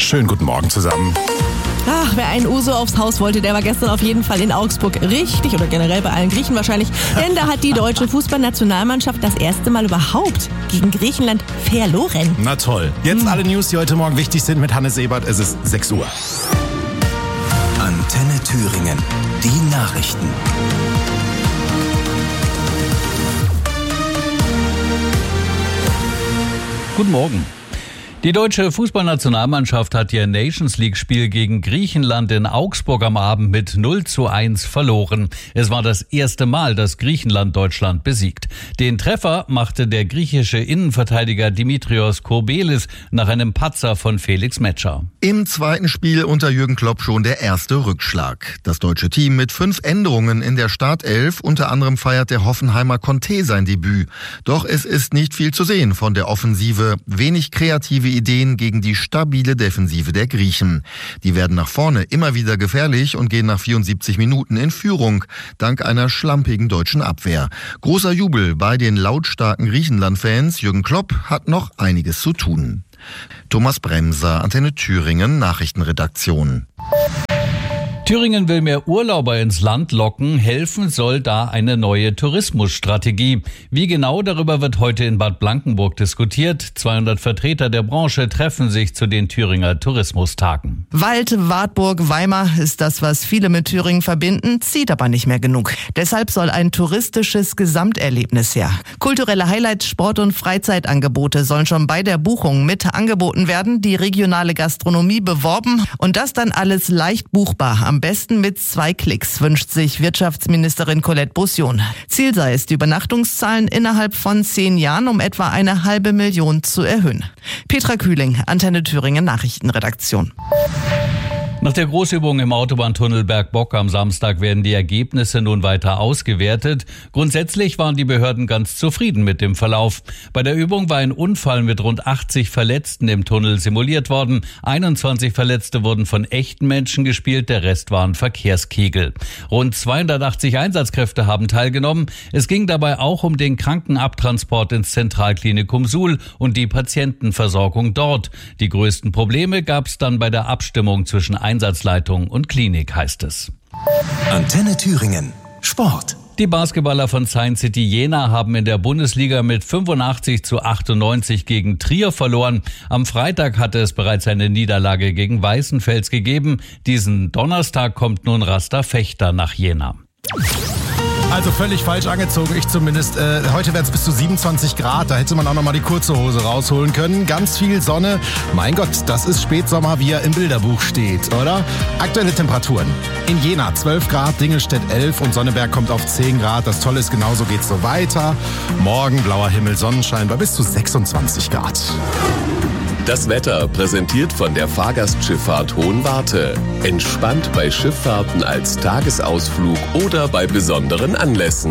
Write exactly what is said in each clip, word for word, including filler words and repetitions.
Schönen guten Morgen zusammen. Ach, wer einen Uso aufs Haus wollte, der war gestern auf jeden Fall in Augsburg richtig oder generell bei allen Griechen wahrscheinlich. Denn da hat die deutsche Fußballnationalmannschaft das erste Mal überhaupt gegen Griechenland verloren. Na toll. Jetzt hm. alle News, die heute Morgen wichtig sind mit Hannes Ebert. Es ist sechs Uhr. Antenne Thüringen. Die Nachrichten. Guten Morgen. Die deutsche Fußballnationalmannschaft hat ihr Nations-League-Spiel gegen Griechenland in Augsburg am Abend mit null zu eins verloren. Es war das erste Mal, dass Griechenland Deutschland besiegt. Den Treffer machte der griechische Innenverteidiger Dimitrios Kourbelis nach einem Patzer von Felix Metscher. Im zweiten Spiel unter Jürgen Klopp schon der erste Rückschlag. Das deutsche Team mit fünf Änderungen in der Startelf. Unter anderem feiert der Hoffenheimer Conte sein Debüt. Doch es ist nicht viel zu sehen von der Offensive. Wenig kreative Ideen gegen die stabile Defensive der Griechen. Die werden nach vorne immer wieder gefährlich und gehen nach vierundsiebzig Minuten in Führung, dank einer schlampigen deutschen Abwehr. Großer Jubel bei den lautstarken Griechenland-Fans. Jürgen Klopp hat noch einiges zu tun. Thomas Bremser, Antenne Thüringen, Nachrichtenredaktion. Thüringen will mehr Urlauber ins Land locken. Helfen soll da eine neue Tourismusstrategie. Wie genau, darüber wird heute in Bad Blankenburg diskutiert. zweihundert Vertreter der Branche treffen sich zu den Thüringer Tourismustagen. Wald, Wartburg, Weimar ist das, was viele mit Thüringen verbinden, zieht aber nicht mehr genug. Deshalb soll ein touristisches Gesamterlebnis her. Kulturelle Highlights, Sport- und Freizeitangebote sollen schon bei der Buchung mit angeboten werden, die regionale Gastronomie beworben und das dann alles leicht buchbar. Am besten mit zwei Klicks, wünscht sich Wirtschaftsministerin Colette Bussion. Ziel sei es, die Übernachtungszahlen innerhalb von zehn Jahren um etwa eine halbe Million zu erhöhen. Petra Kühling, Antenne Thüringen Nachrichtenredaktion. Nach der Großübung im Autobahntunnel Bergbock am Samstag werden die Ergebnisse nun weiter ausgewertet. Grundsätzlich waren die Behörden ganz zufrieden mit dem Verlauf. Bei der Übung war ein Unfall mit rund achtzig Verletzten im Tunnel simuliert worden. einundzwanzig Verletzte wurden von echten Menschen gespielt, der Rest waren Verkehrskegel. Rund zweihundertachtzig Einsatzkräfte haben teilgenommen. Es ging dabei auch um den Krankenabtransport ins Zentralklinikum Suhl und die Patientenversorgung dort. Die größten Probleme gab es dann bei der Abstimmung zwischen Einsatzleitung und Klinik, heißt es. Antenne Thüringen. Sport. Die Basketballer von Science City Jena haben in der Bundesliga mit fünfundachtzig zu achtundneunzig gegen Trier verloren. Am Freitag hatte es bereits eine Niederlage gegen Weißenfels gegeben. Diesen Donnerstag kommt nun Rasta Fechter nach Jena. Also völlig falsch angezogen, ich zumindest. Äh, heute werden es bis zu siebenundzwanzig Grad, da hätte man auch noch mal die kurze Hose rausholen können. Ganz viel Sonne. Mein Gott, das ist Spätsommer, wie er im Bilderbuch steht, oder? Aktuelle Temperaturen. In Jena zwölf Grad, Dingelstedt elf und Sonneberg kommt auf zehn Grad. Das Tolle ist, genauso geht's so weiter. Morgen blauer Himmel, Sonnenschein bei bis zu sechsundzwanzig Grad. Das Wetter präsentiert von der Fahrgastschifffahrt Hohenwarte. Entspannt bei Schifffahrten als Tagesausflug oder bei besonderen Anlässen.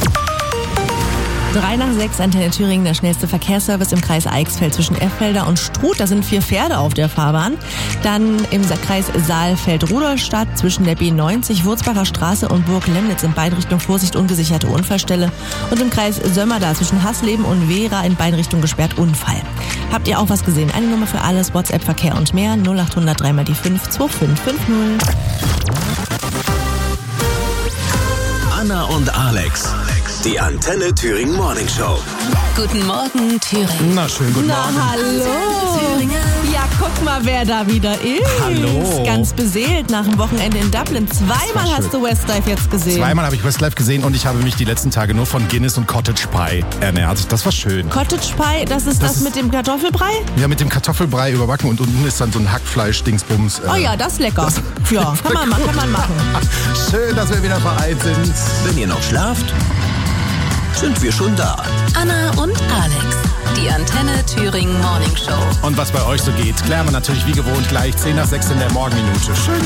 drei nach sechs, Antenne Thüringen, der schnellste Verkehrsservice im Kreis Eichsfeld zwischen Effelder und Struth. Da sind vier Pferde auf der Fahrbahn. Dann im Kreis Saalfeld-Rudolstadt zwischen der B neunzig, Wurzbacher Straße und Burg Lemnitz in beide Richtungen Vorsicht, ungesicherte Unfallstelle. Und im Kreis Sömmerda zwischen Hasleben und Wehra in beide Richtungen gesperrt, Unfall. Habt ihr auch was gesehen? Eine Nummer für alles, WhatsApp, Verkehr und mehr, null acht hundert drei mal die fünf zwei fünf fünf null. Anna und Alex. Die Antenne Thüringen Morning Show. Guten Morgen, Thüringen. Na, schön, guten Na, Morgen. hallo. Ja, guck mal, wer da wieder ist. Hallo. Ganz beseelt nach dem Wochenende in Dublin. Zweimal hast du Westlife jetzt gesehen. Zweimal habe ich Westlife gesehen und ich habe mich die letzten Tage nur von Guinness und Cottage Pie ernährt. Das war schön. Cottage Pie, das ist das, Das das mit dem Kartoffelbrei? Ja, mit dem Kartoffelbrei überbacken und unten ist dann so ein Hackfleisch-Dingsbums. Oh ja, das ist lecker. Das- ja, kann man, ma- kann man machen. Schön, dass wir wieder vereint sind. Wenn ihr noch schlaft, sind wir schon da. Anna und Alex. Die Antenne Thüringen Morning Show. Und was bei euch so geht, klären wir natürlich wie gewohnt gleich zehn nach sechs in der Morgenminute. Schön,